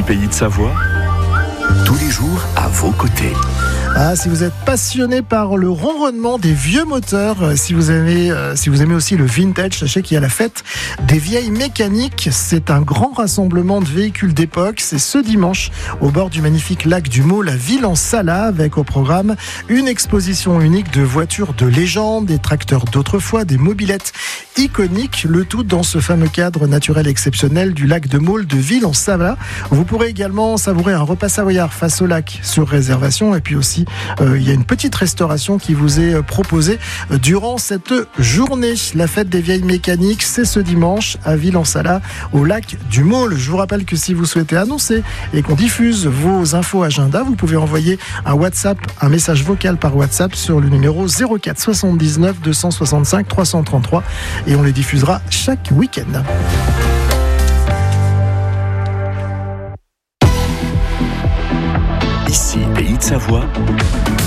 Pays de Savoie, tous les jours à vos côtés. Ah, si vous êtes passionné par le ronronnement des vieux moteurs, si vous aimez aussi le vintage, sachez qu'il y a la fête des vieilles mécaniques. C'est un grand rassemblement de véhicules d'époque. C'est ce dimanche au bord du magnifique lac du Maule à Ville-en-Sala, avec au programme une exposition unique de voitures de légende, des tracteurs d'autrefois, des mobylettes iconiques, le tout dans ce fameux cadre naturel exceptionnel du lac de Maule de Ville-en-Sala. Vous pourrez également savourer un repas savoyard face au lac sur réservation, et puis aussi il y a une petite restauration qui vous est proposée durant cette journée. La fête des vieilles mécaniques, c'est ce dimanche à Ville-en-Sala au lac du Maule. Je vous rappelle que si vous souhaitez annoncer et qu'on diffuse vos infos agenda, vous pouvez envoyer un message vocal par WhatsApp sur le numéro 04 79 265 333 et on les diffusera chaque week-end. Ici, Pays de Savoie,